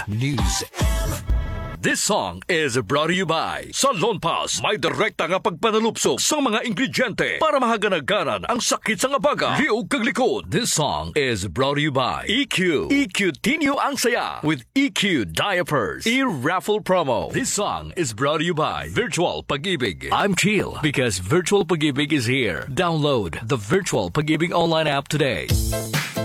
News. This song is brought to you by sa Lonpas. May direkta nga pagpanalupsok sa mga ingrediente para mahaganaganan ang sakit sa ngabaga. Liog kag likod. This song is brought to you by EQ. EQ Tinyo ang saya with EQ Diapers. E-raffle promo. This song is brought to you by Virtual Pag-ibig. I'm chill because Virtual Pag-ibig is here. Download the Virtual Pag-ibig online app today.